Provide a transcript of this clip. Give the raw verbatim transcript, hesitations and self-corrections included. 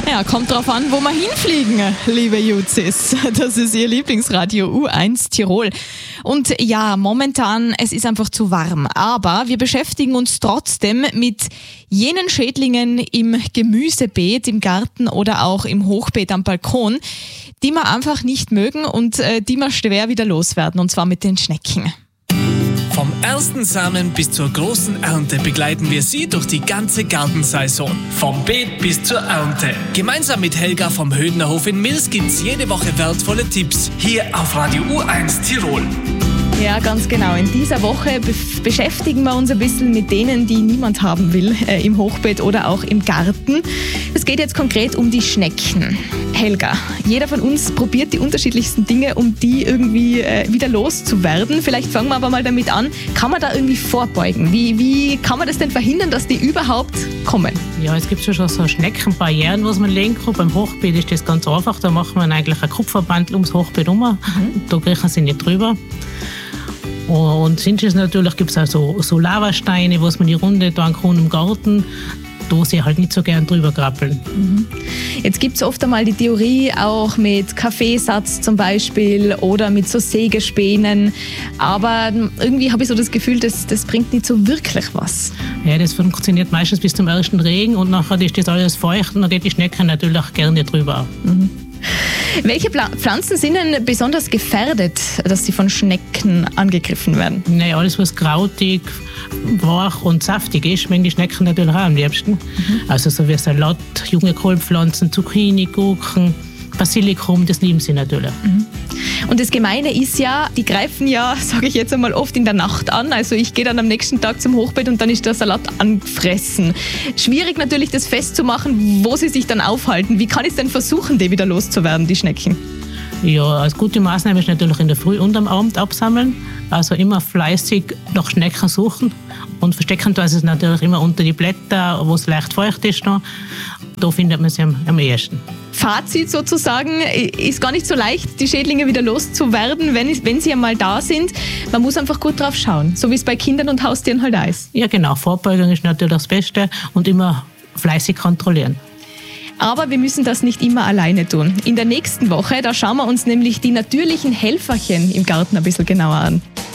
Ja, kommt drauf an, wo wir hinfliegen, liebe Juzis. Das ist Ihr Lieblingsradio U eins Tirol. Und ja, momentan, es ist einfach zu warm. Aber wir beschäftigen uns trotzdem mit jenen Schädlingen im Gemüsebeet, im Garten oder auch im Hochbeet am Balkon, die wir einfach nicht mögen und äh, die wir schwer wieder loswerden, und zwar mit den Schnecken. Vom ersten Samen bis zur großen Ernte begleiten wir Sie durch die ganze Gartensaison. Vom Beet bis zur Ernte. Gemeinsam mit Helga vom Hödnerhof in Mils gibt's jede Woche wertvolle Tipps. Hier auf Radio U eins Tirol. Ja, ganz genau. In dieser Woche be- beschäftigen wir uns ein bisschen mit denen, die niemand haben will, äh, im Hochbeet oder auch im Garten. Es geht jetzt konkret um die Schnecken. Helga, jeder von uns probiert die unterschiedlichsten Dinge, um die irgendwie äh, wieder loszuwerden. Vielleicht fangen wir aber mal damit an. Kann man da irgendwie vorbeugen? Wie, wie kann man das denn verhindern, dass die überhaupt kommen? Ja, es gibt schon so Schneckenbarrieren, was man legen kann. Beim Hochbeet ist das ganz einfach. Da macht man eigentlich ein Kupferband ums Hochbeet herum. Mhm. Da kriechen sie nicht drüber. Und sind es natürlich, gibt es auch so, so Lavasteine, was man die Runde da kann im Garten, da sie halt nicht so gern drüber krabbeln. Mhm. Jetzt gibt es oft einmal die Theorie auch mit Kaffeesatz zum Beispiel oder mit so Sägespänen, aber irgendwie habe ich so das Gefühl, das, das bringt nicht so wirklich was. Ja, das funktioniert meistens bis zum ersten Regen und nachher ist das alles feucht und dann geht die Schnecke natürlich gerne drüber. Mhm. Welche Pla- Pflanzen sind denn besonders gefährdet, dass sie von Schnecken angegriffen werden? Naja, alles was krautig, weich und saftig ist, mögen die Schnecken natürlich auch am liebsten. Mhm. Also so wie Salat, junge Kohlpflanzen, Zucchini, Gurken, Basilikum, das lieben sie natürlich. Mhm. Und das Gemeine ist ja, die greifen ja, sage ich jetzt einmal, oft in der Nacht an. Also ich gehe dann am nächsten Tag zum Hochbeet und dann ist der Salat angefressen. Schwierig natürlich, das festzumachen, wo sie sich dann aufhalten. Wie kann ich denn versuchen, die wieder loszuwerden, die Schnecken? Ja, als gute Maßnahme ist natürlich in der Früh und am Abend absammeln. Also immer fleißig nach Schnecken suchen. Und verstecken tun sie es natürlich immer unter die Blätter, wo es leicht feucht ist. Noch. Da findet man sie am, am ehesten. Fazit sozusagen, ist gar nicht so leicht, die Schädlinge wieder loszuwerden, wenn, wenn sie einmal da sind. Man muss einfach gut drauf schauen, so wie es bei Kindern und Haustieren halt auch ist. Ja genau, Vorbeugung ist natürlich das Beste und immer fleißig kontrollieren. Aber wir müssen das nicht immer alleine tun. In der nächsten Woche, da schauen wir uns nämlich die natürlichen Helferchen im Garten ein bisschen genauer an.